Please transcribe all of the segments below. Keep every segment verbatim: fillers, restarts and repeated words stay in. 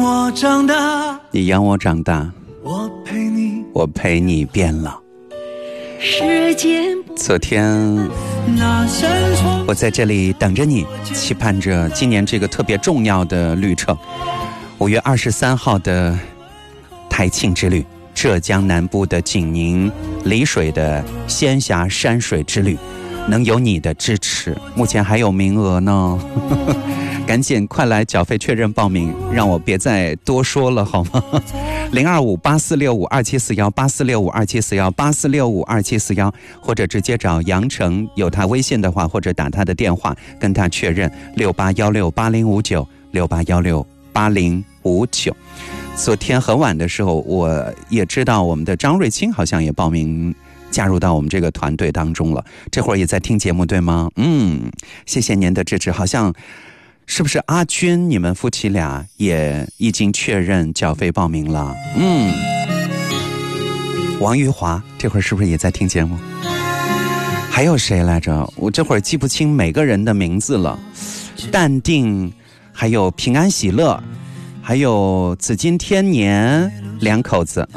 我长大， 你养我长大， 我陪你， 我陪你变老。 时间昨天我在这里等着你，期盼着今年这个特别重要的旅程，五月二十三号的台庆之旅，浙江南部的景宁丽水的仙峡山水之旅，能有你的支持，目前还有名额呢赶紧快来缴费确认报名，让我别再多说了好吗？零二五八四六五二七四幺八四六五二七四幺八四六五二七四幺，或者直接找杨成，有他微信的话，或者打他的电话跟他确认六八幺六八零五九六八幺六八零五九。昨天很晚的时候，我也知道我们的张瑞清好像也报名加入到我们这个团队当中了，这会儿也在听节目对吗？嗯，谢谢您的支持。好像是不是阿军你们夫妻俩也已经确认缴费报名了？嗯，王玉华这会儿是不是也在听节目？还有谁来着？我这会儿记不清每个人的名字了。淡定，还有平安喜乐，还有紫金天年两口子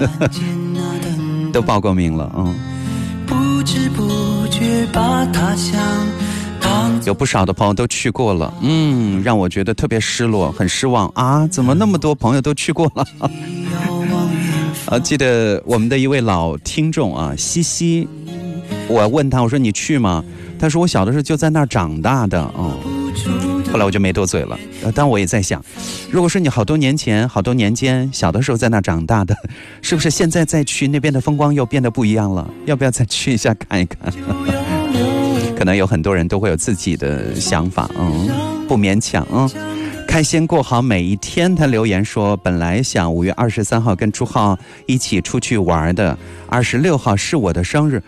都报过名了。嗯， 不知不觉把他想有不少的朋友都去过了，嗯，让我觉得特别失落，很失望啊！怎么那么多朋友都去过了？啊，记得我们的一位老听众啊，西西，我问他，我说你去吗？他说我小的时候就在那儿长大的，哦。后来我就没多嘴了，但我也在想，如果说你好多年前、好多年间小的时候在那长大的，是不是现在再去那边的风光又变得不一样了？要不要再去一下看一看？可能有很多人都会有自己的想法，嗯，不勉强，嗯，开心过好每一天。他留言说，本来想五月二十三号跟朱浩一起出去玩的，二十六号是我的生日，